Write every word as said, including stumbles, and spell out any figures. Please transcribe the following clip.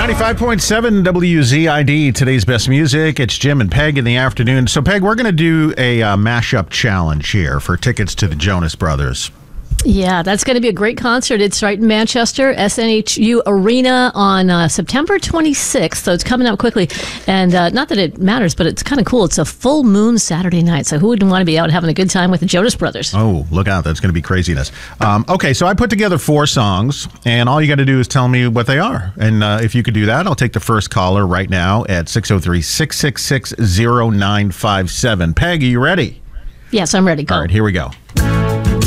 ninety-five point seven W Z I D, today's best music. It's Jim and Peg in the afternoon. So, Peg, we're going to do a uh, mashup challenge here for tickets to the Jonas Brothers. Yeah, that's going to be a great concert. It's right in Manchester, S N H U Arena on uh, September twenty-sixth, so it's coming up quickly. And uh, not that it matters, but it's kind of cool. It's a full moon Saturday night, so who wouldn't want to be out having a good time with the Jonas Brothers? Oh, look out. That's going to be craziness. Um, okay, so I put together four songs, and all you got to do is tell me what they are. And uh, if you could do that, I'll take the first caller right now at six oh three, six six six, oh nine five seven. Peg, are you ready? Yes, I'm ready. Go. All right, here we go.